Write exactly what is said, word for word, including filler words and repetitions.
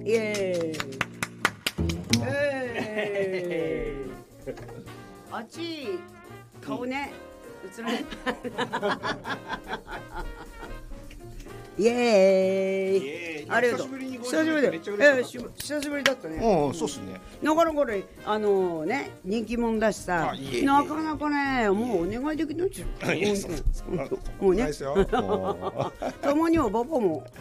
イエーイえーあっち顔ね、映らないイエーイありがとう。久しぶりだよ。えー、久しぶりだったね。 うん、そうっすね。 なかなかね、あのね、人気者だしさ、なかなかね、もうお願いできないっちゃう。もうね、たまにはパパも